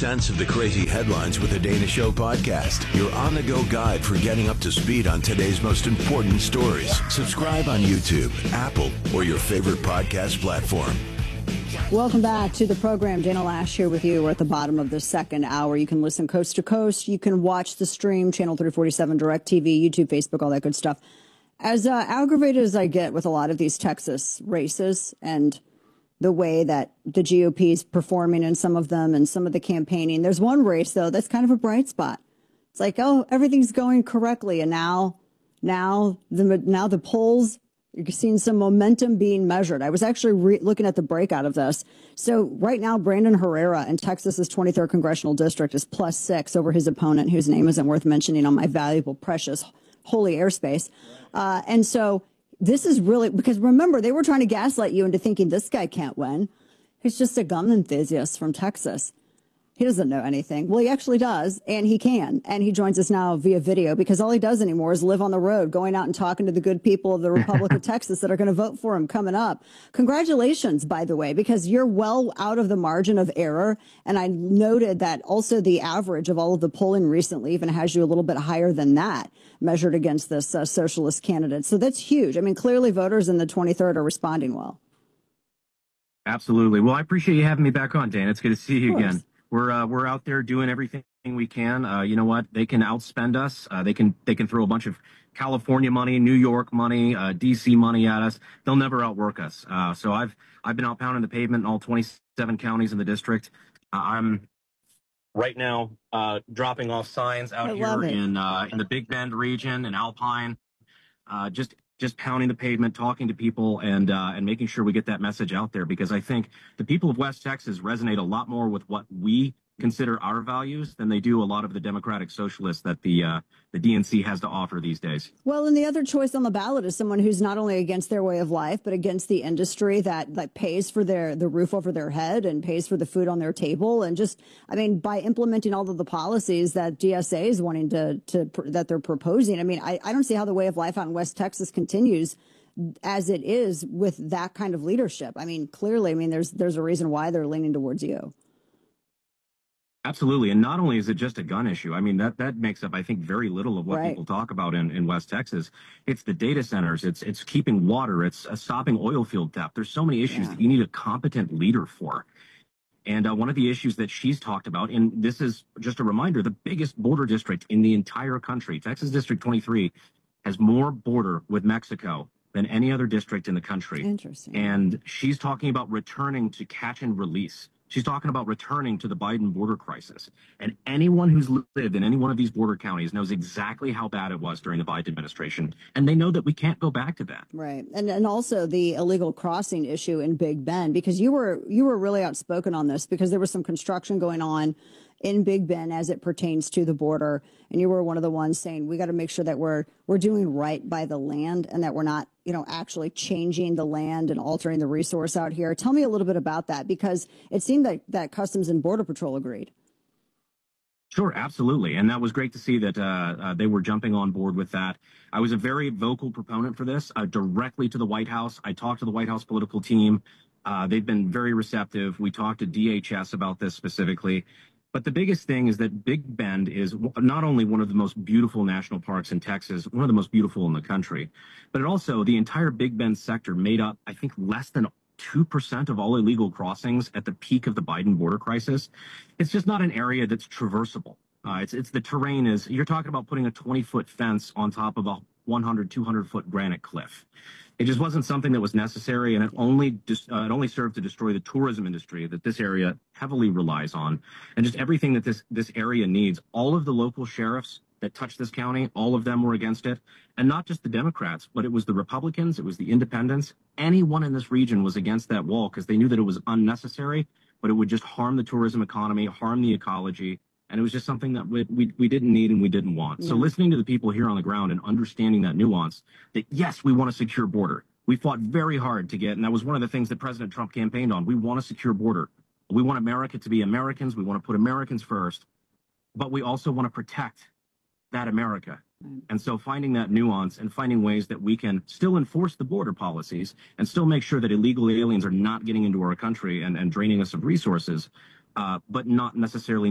sense of the crazy headlines with the Dana Show podcast, your on-the-go guide for getting up to speed on today's most important stories. Subscribe on YouTube, Apple, or your favorite podcast platform. Welcome back to the program. Dana Loesch here with you. We're at the bottom of the second hour. You can listen coast to coast. You can watch the stream, Channel 347, DirecTV, YouTube, Facebook, all that good stuff. As aggravated as I get with a lot of these Texas races and the way that the GOP is performing in some of them and some of the campaigning, there's one race, though, that's kind of a bright spot. It's like, oh, everything's going correctly. And now the polls, you're seeing some momentum being measured. I was actually looking at the breakout of this. So right now, Brandon Herrera in Texas's 23rd congressional district is +6 over his opponent, whose name isn't worth mentioning on my valuable, precious, holy airspace. And so this is really, because remember, they were trying to gaslight you into thinking this guy can't win. He's just a gun enthusiast from Texas. He doesn't know anything. Well, he actually does, and he can. And he joins us now via video because all he does anymore is live on the road, going out and talking to the good people of the Republic of Texas that are going to vote for him coming up. Congratulations, by the way, because you're well out of the margin of error. And I noted that also the average of all of the polling recently even has you a little bit higher than that measured against this socialist candidate. So that's huge. I mean, clearly voters in the 23rd are responding well. Absolutely. Well, I appreciate you having me back on, Dan. It's good to see you again. We're out there doing everything we can. You know what? They can outspend us. They can throw a bunch of California money, New York money, DC money at us. They'll never outwork us. So I've been out pounding the pavement in all 27 counties in the district. I'm right now dropping off signs out here in the Big Bend region in Alpine. Just pounding the pavement, talking to people, and making sure we get that message out there, because I think the people of West Texas resonate a lot more with what we consider our values than they do a lot of the Democratic Socialists that the DNC has to offer these days. Well, and the other choice on the ballot is someone who's not only against their way of life, but against the industry that pays for the roof over their head and pays for the food on their table. And just, I mean, by implementing all of the policies that DSA is wanting that they're proposing, I mean, I don't see how the way of life out in West Texas continues as it is with that kind of leadership. I mean, clearly, I mean, there's a reason why they're leaning towards you. Absolutely. And not only is it just a gun issue, I mean, that makes up, I think, very little of what people talk about in West Texas. It's the data centers. It's keeping water. It's stopping oil field theft. There's so many issues that you need a competent leader for. And one of the issues that she's talked about, and this is just a reminder, the biggest border district in the entire country, Texas District 23, has more border with Mexico than any other district in the country. Interesting. And she's talking about returning to catch and release. She's talking about returning to the Biden border crisis. And anyone who's lived in any one of these border counties knows exactly how bad it was during the Biden administration. And they know that we can't go back to that. Right. And also the illegal crossing issue in Big Bend, because you were really outspoken on this, because there was some construction going on in Big Bend as it pertains to the border. And you were one of the ones saying we got to make sure that we're doing right by the land and that we're not, actually changing the land and altering the resource out here. Tell me a little bit about that, because it seemed that Customs and Border Patrol agreed. Sure, absolutely. And that was great to see that they were jumping on board with that. I was a very vocal proponent for this directly to the White House. I talked to the White House political team. They've been very receptive. We talked to DHS about this specifically. But the biggest thing is that Big Bend is not only one of the most beautiful national parks in Texas, one of the most beautiful in the country, but it also, the entire Big Bend sector made up, I think, less than 2% of all illegal crossings at the peak of the Biden border crisis. It's just not an area that's traversable. It's the terrain is, you're talking about putting a 20-foot fence on top of a 100, 200-foot granite cliff. It just wasn't something that was necessary, and it only served to destroy the tourism industry that this area heavily relies on, and just everything that this area needs. All of the local sheriffs that touched this county, all of them were against it, and not just the Democrats, but it was the Republicans, it was the independents. Anyone in this region was against that wall because they knew that it was unnecessary, but it would just harm the tourism economy, harm the ecology. And it was just something that we didn't need and we didn't want. Yeah. So listening to the people here on the ground and understanding that nuance, that yes, we want a secure border. We fought very hard to get, and that was one of the things that President Trump campaigned on. We want a secure border. We want America to be Americans. We want to put Americans first. But we also want to protect that America. And so finding that nuance and finding ways that we can still enforce the border policies and still make sure that illegal aliens are not getting into our country and draining us of resources, but not necessarily